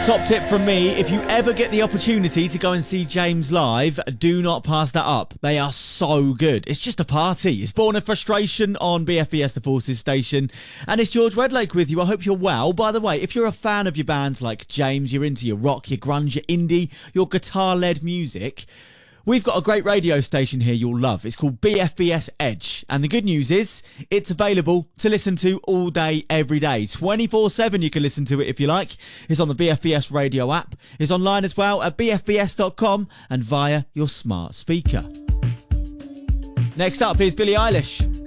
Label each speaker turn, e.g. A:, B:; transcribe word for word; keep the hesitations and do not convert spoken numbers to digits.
A: Top tip from me, if you ever get the opportunity to go and see James live, do not pass that up. They are so good. It's just a party. It's Born of Frustration on B F B S The Forces station. And it's George Wedlake with you. I hope you're well. By the way, if you're a fan of your bands like James, you're into your rock, your grunge, your indie, your guitar-led music, we've got a great radio station here you'll love. It's called B F B S Edge. And the good news is, it's available to listen to all day, every day. twenty-four seven you can listen to it if you like. It's on the B F B S radio app. It's online as well at b f b s dot com and via your smart speaker. Next up is Billie Eilish.